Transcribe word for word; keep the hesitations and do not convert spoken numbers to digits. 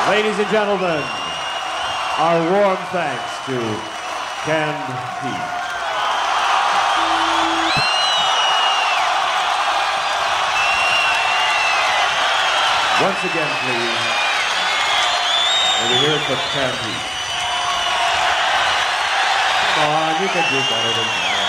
Ladies and gentlemen, our warm thanks to Canned Heat. Once again, please, may we hear it for Canned Heat. Come on, you can do better than that.